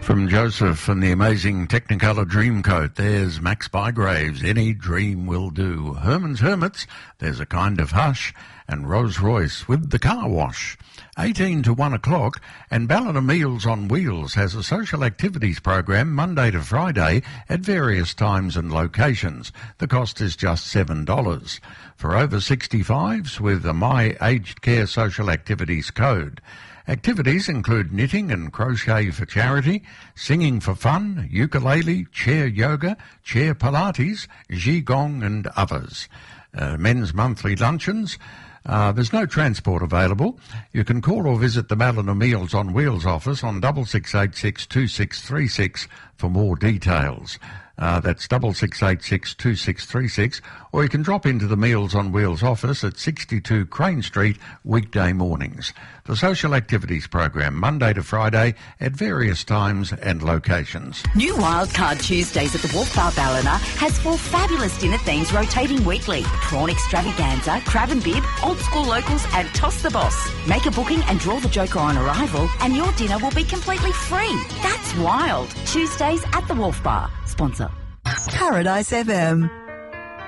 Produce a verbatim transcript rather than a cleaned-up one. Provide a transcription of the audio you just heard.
From Joseph and the amazing Technicolor Dreamcoat, there's Max Bygraves, Any Dream Will Do. Herman's Hermits, There's a Kind of Hush, and Rolls Royce with The Car Wash. eighteen to one o'clock, and Ballina Meals on Wheels has a social activities program Monday to Friday at various times and locations. The cost is just seven dollars. For over sixty-fives with a My Aged Care Social Activities code. Activities include knitting and crochet for charity, singing for fun, ukulele, chair yoga, chair Pilates, Qigong and others. Uh, men's monthly luncheons. Uh, there's no transport available. You can call or visit the Ballina Meals on Wheels office on double six eight six two six three six for more details. Uh, that's double six eight six two six three six, or you can drop into the Meals on Wheels office at sixty-two Crane Street weekday mornings. The social activities program Monday to Friday at various times and locations. New Wildcard Tuesdays at the Wharf Bar Ballina has four fabulous dinner themes rotating weekly. Prawn extravaganza, crab and bib, old school locals and toss the boss. Make a booking and draw the joker on arrival and your dinner will be completely free. That's wild. Tuesdays at the Wharf Bar. Sponsor. Paradise F M.